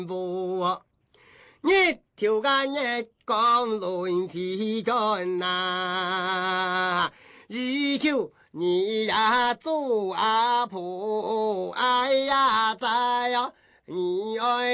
步。日头个日光轮提干呐，日后你呀做阿婆，哎呀在呀，你爱。